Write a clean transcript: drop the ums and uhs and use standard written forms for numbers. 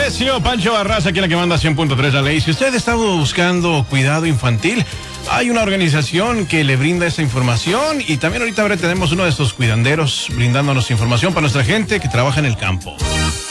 Recio, Pancho Barraza, aquí la que manda 100.3 la ley. Si usted está buscando cuidado infantil, hay una organización que le brinda esa información y también ahorita tenemos uno de estos cuidanderos brindándonos información para nuestra gente que trabaja en el campo.